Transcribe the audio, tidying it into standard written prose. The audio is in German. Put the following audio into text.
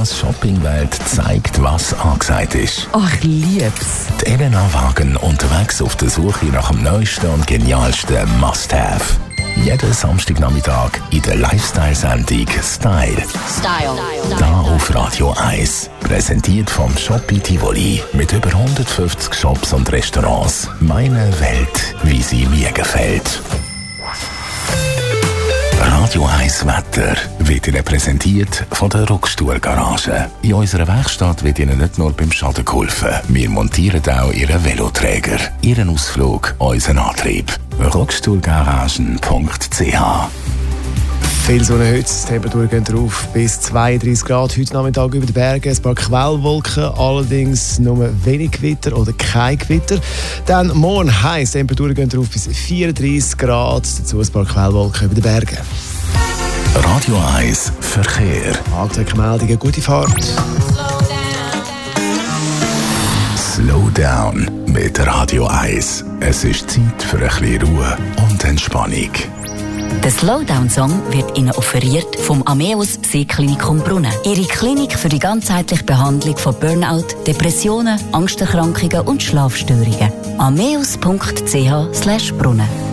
Elenas Shoppingwelt zeigt, was angesagt ist. Ach, ich lieb's. Die Elena Wagen unterwegs auf der Suche nach dem neuesten und genialsten Must-Have. Jeden Samstagnachmittag in der Lifestyle-Sendung Style. Da auf Radio 1. Präsentiert vom Shoppi Tivoli. Mit über 150 Shops und Restaurants. Meine Welt, wie sie mir gefällt. Radio 1 Wetter wird Ihnen präsentiert von der Ruckstuhl-Garage. In unserer Werkstatt wird Ihnen nicht nur beim Schaden geholfen. Wir montieren auch Ihren Veloträger, Ihren Ausflug, unseren Antrieb. Ruckstuhlgaragen.ch. Viel Sonne heute, die Temperaturen gehen drauf bis 32 Grad. Heute Nachmittag über den Bergen ein paar Quellwolken, allerdings nur wenig Gewitter oder kein Gewitter. Dann morgen heiß, Temperaturen gehen drauf bis 34 Grad, dazu ein paar Quellwolken über den Bergen. Radio 1 Verkehr. Meldungen, gute Fahrt. Slow down mit Radio 1. Es ist Zeit für ein bisschen Ruhe und Entspannung. Der Slowdown-Song wird Ihnen offeriert vom Ameos Seeklinikum Brunnen. Ihre Klinik für die ganzheitliche Behandlung von Burnout, Depressionen, Angsterkrankungen und Schlafstörungen. ameos.ch/Brunnen